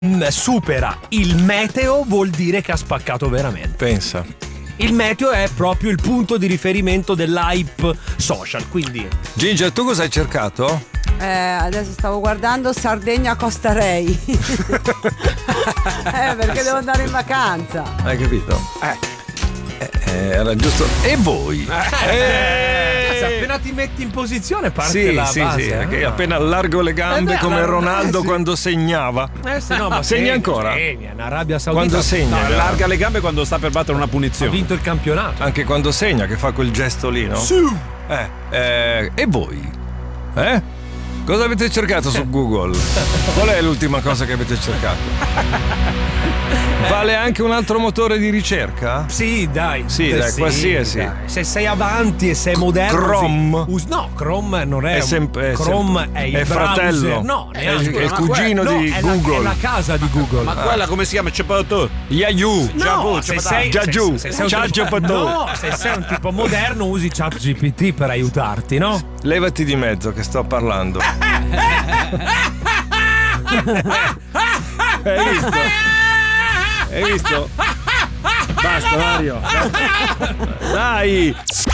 supera il meteo vuol dire che ha spaccato veramente. Pensa. Il meteo è proprio il punto di riferimento dell'hype social, quindi. Ginger, tu cosa hai cercato? Adesso stavo guardando Sardegna Costa Rei. Perché devo andare in vacanza. Hai capito? Era giusto. E voi? Appena ti metti in posizione parte Sì, la sì, base. sì, perché appena allargo le gambe come Ronaldo quando segnava. Se no, ma segna ancora. Segna, in Arabia Saudita. Quando segna. No, allarga le gambe quando sta per battere una Ha punizione. vinto il campionato. Anche quando segna, che fa quel gesto lì, no? Sì. E voi? Cosa avete cercato su Google? Qual è l'ultima cosa che avete cercato? Vale anche un altro motore di ricerca? Sì, dai. Sì, dai, qualsiasi. Dai. Se sei avanti e sei moderno. Chrome? No, Chrome non è. Chrome è il fratello. browser. No, è neanche. il cugino di è Google. È la casa di Google. Ma quella come si chiama? Cepotò. Yahoo. No, se sei Giagiù. se sei un tipo moderno usi ChatGPT per aiutarti, no? Levati di mezzo che sto parlando. Hai visto? Hai visto? Basta, Mario. Dai.